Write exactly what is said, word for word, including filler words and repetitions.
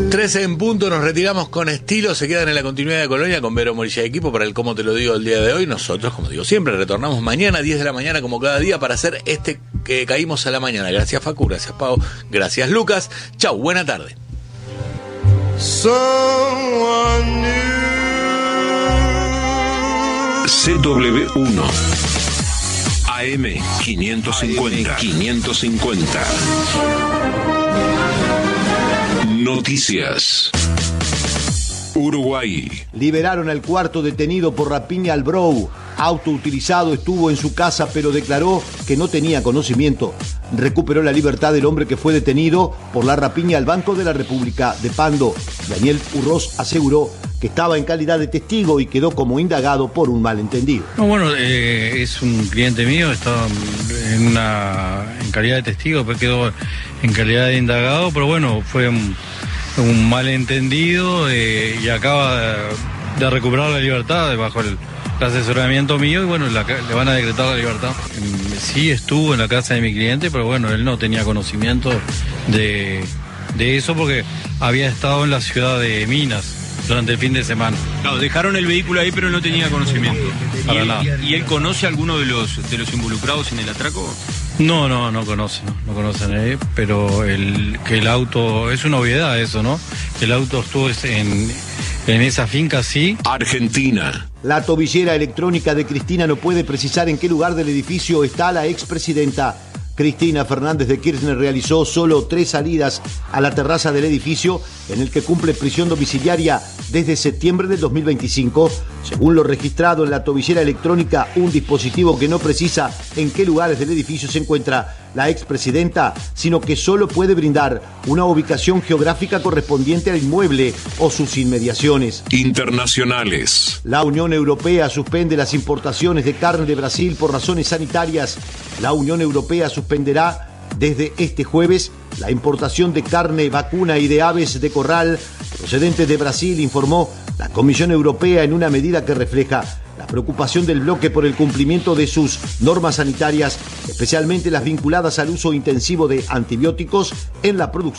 trece en punto, nos retiramos con estilo, se quedan en la continuidad de Colonia con Vero Morilla y equipo para el Cómo Te Lo Digo el día de hoy. Nosotros, como digo siempre, retornamos mañana a diez de la mañana como cada día para hacer este que caímos a la mañana. Gracias Facu, gracias Pau, gracias Lucas. Chau, buena tarde. C W uno A M quinientos cincuenta. quinientos cincuenta. Noticias. Uruguay. Liberaron al cuarto detenido por rapiña al Brou. Auto utilizado estuvo en su casa, pero declaró que no tenía conocimiento. Recuperó la libertad del hombre que fue detenido por la rapiña al Banco de la República de Pando. Daniel Urroz aseguró que estaba en calidad de testigo y quedó como indagado por un malentendido. No, bueno, eh, es un cliente mío, estaba en una en calidad de testigo, pero quedó en calidad de indagado, pero bueno, fue un, un malentendido eh, y acaba de, de recuperar la libertad bajo el, el asesoramiento mío y bueno, la, le van a decretar la libertad. Sí estuvo en la casa de mi cliente, pero bueno, él no tenía conocimiento de, de eso porque había estado en la ciudad de Minas durante el fin de semana. Claro, dejaron el vehículo ahí, pero no tenía conocimiento. Para ¿Y él, nada. ¿Y él conoce a alguno de los de los involucrados en el atraco? No, no, no conoce, no, no conocen, eh, pero el que el auto, es una obviedad eso, ¿no? Que el auto estuvo en, en esa finca, sí. Argentina. La tobillera electrónica de Cristina no puede precisar en qué lugar del edificio está la expresidenta. Cristina Fernández de Kirchner realizó solo tres salidas a la terraza del edificio en el que cumple prisión domiciliaria desde septiembre del dos mil veinticinco. Según lo registrado en la tobillera electrónica, un dispositivo que no precisa en qué lugares del edificio se encuentra la expresidenta, sino que solo puede brindar una ubicación geográfica correspondiente al inmueble o sus inmediaciones. Internacionales. La Unión Europea suspende las importaciones de carne de Brasil por razones sanitarias. La Unión Europea suspenderá desde este jueves la importación de carne vacuna y de aves de corral procedentes de Brasil, informó la Comisión Europea en una medida que refleja la preocupación del bloque por el cumplimiento de sus normas sanitarias, especialmente las vinculadas al uso intensivo de antibióticos en la producción